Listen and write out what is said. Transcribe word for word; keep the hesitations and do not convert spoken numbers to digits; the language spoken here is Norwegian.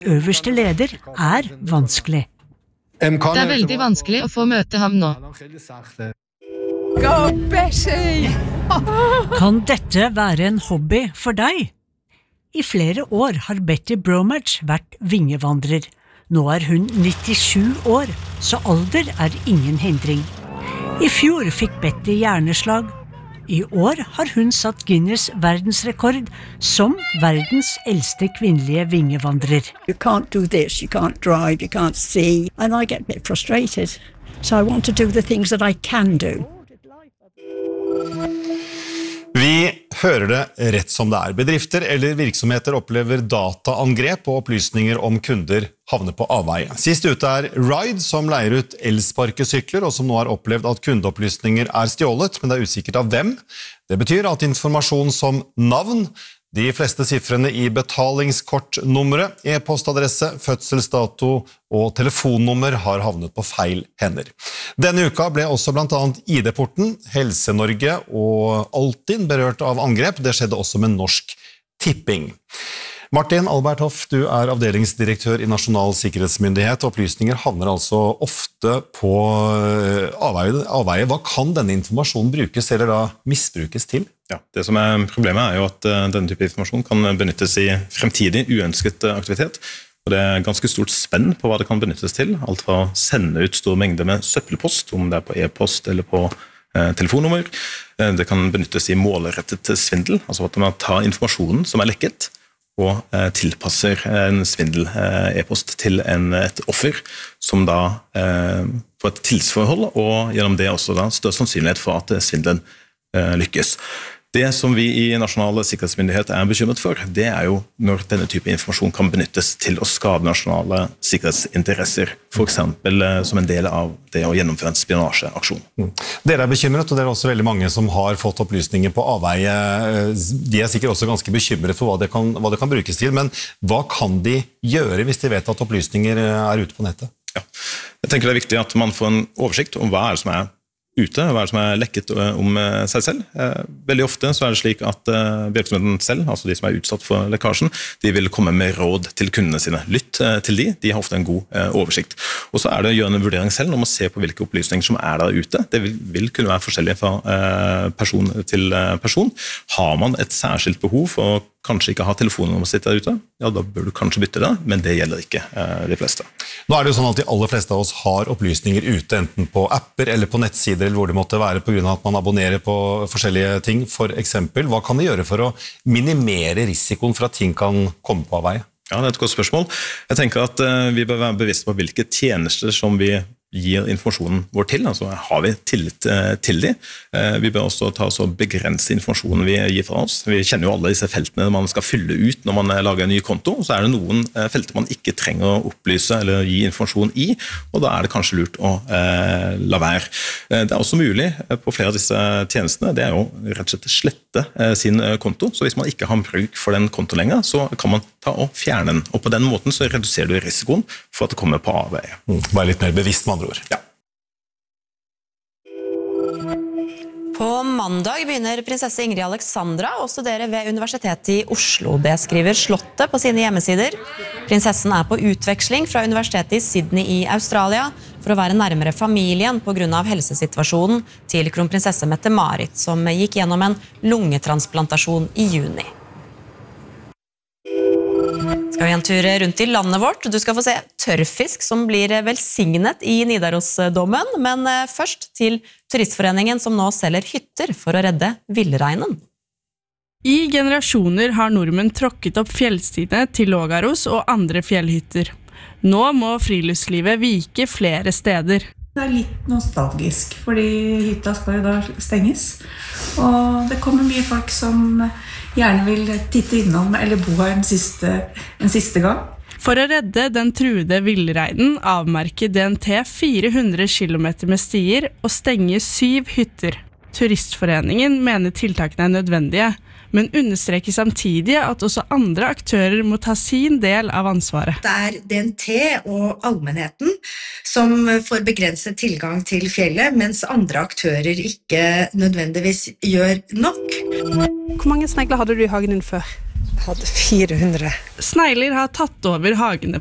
øverste leder er vanskelig. Det er veldig vanskelig å få møte ham nå. Go, Bessie! Kan dette være en hobby for deg? I flere år har Betty Bromage vært vingevandrer. Nå er hun nittisju år, så alder er ingen hindring. I fjor fikk Betty hjerneslag. I år har hun satt Guinness verdensrekord som verdens eldste kvinnelige vingevandrer. You can't do this, you can't drive, you can't see, and I get a bit frustrated. So I want to do the things that I can do. Vi hører det rett som det er. Bedrifter eller virksomheter opplever dataangrep og opplysninger om kunder havner på avveie. Sist ute er Ride, som leier ut elsparkesykler, og som nå har opplevd at kundeopplysninger er stjålet, men det er usikkert av hvem. Det betyr at informasjon som navn, de fleste siffrene i betalingskortnummeret, e-postadresse, fødselsdato og telefonnummer har havnet på feil hender. Denne uka ble også blant annet I D-porten, Helse-Norge og Altinn berørt av angrep. Det skjedde også med Norsk Tipping. Martin Alberthoff, du er avdelingsdirektør I Nasjonal Sikkerhetsmyndighet. Opplysninger havner altså ofte på avveie. avveie. Hva kan denne informasjonen brukes eller da misbrukes til? Ja, det som er problemet er jo at denne type informasjon kan benyttes I fremtidig uønsket aktivitet. Og det er ganske stort spenn på hva det kan benyttes til. Alt fra å sende ut store mengder med søppelpost, om det er på e-post eller på eh, telefonnummer. Det kan benyttes I målrettet svindel, altså at man tar informasjonen som er lekket, og eh, tilpasser en svindel eh, e-post til en, et offer, som da eh, får et tilsforhold, og gjennom det også da større sannsynlighet for at svindelen eh, lykkes. Det som vi I Nasjonal Sikkerhetsmyndighet er bekymret for, det er jo når denne type informasjon kan benyttes til å skade nasjonale sikkerhetsinteresser, for eksempel som en del av det å gjennomføre en spionasjeaksjon. Mm. Dere er bekymret, og det er også veldig mange som har fått opplysninger på avveie. De er sikkert også ganske bekymret for hva det kan, hva det kan brukes til, men hva kan de gjøre hvis de vet at opplysninger er ute på nettet? Ja. Jeg tenker det er viktig at man får en oversikt om hva er det som er ute, hva er det som er lekket om seg selv. Veldig ofte så er det slik at virksomheten selv, altså de som er utsatt for lekkasjen, de vil komme med råd til kundene sine. Lytt til de, de har ofte en god oversikt. Og så er det å gjøre en vurdering selv når man ser på hvilke opplysninger som er der ute. Det vil, vil kunne være forskjellig fra person til person. Har man et særskilt behov for å kanskje ikke ha telefonen sitt der ute, ja, da bør du kanskje bytte det, men det gjelder ikke eh, de fleste. Nå er det jo sånn at de aller fleste av oss har opplysninger ute, enten på apper eller på nettsider, eller hvor det måtte være på grunn av at man abonnerer på forskjellige ting. For eksempel, hva kan vi gjøre for å minimere risikoen for at ting kan komme på avveie? Ja, det er et godt spørsmål. Jeg tenker at eh, vi bør være bevisste på hvilke tjenester som vi gir informasjonen vår til, altså har vi tillit eh, til de. Eh, vi bør også ta oss og begrense informasjonen vi gir fra oss. Vi kjenner jo alle disse feltene man skal fylle ut når man lager en ny konto, så er det noen eh, felter man ikke trenger å opplyse eller gi informasjon I, og da er det kanskje lurt å eh, la være. Eh, det er også mulig eh, på flere av disse tjenestene, det er jo rett og slett slette eh, sin konto, så hvis man ikke har bruk for den konto lenger, så kan man ta og fjerne den, og på den måten så reduserer du risikoen for at det kommer på avveie. Mm, bare litt mer bevisst man. Ja. På mandag begynner prinsesse Ingrid Alexandra å studere ved Universitetet I Oslo. Det skriver Slottet på sine hjemmesider. Prinsessen er på utveksling fra Universitetet I Sydney I Australia for å være nærmere familien på grunn av helsesituasjonen til kronprinsesse Mette-Marit, som gikk gjennom en lungetransplantasjon I juni. Skal vi en tur rundt I landet vårt. Du skal få se tørrfisk som blir velsignet I Nidarosdommen, men først til Turistforeningen som nå selger hytter for å redde villreinen. I generasjoner har nordmenn tråkket opp fjellstigene til Lågaros og andre fjellhytter. Nå må friluftslivet vike flere steder. Det er litt nostalgisk, fordi hytta skal jo da stenges, og det kommer mye folk som gjerne vil titte innom eller bo her en siste, en siste gang. For å redde den truede villreinen avmerker D N T fire hundre kilometer med stier og stenger syv hytter. Turistforeningen mener tiltakene er nødvendige, men understreker samtidig at også andre aktører må ta sin del av ansvaret. Det er D N T og allmennheten som får begrenset tilgang til fjellet, mens andre aktører ikke nødvendigvis gjør nok. Hvor mange snegler hadde du I hagen din før? hadde fire hundre. Snegler har tatt over hagene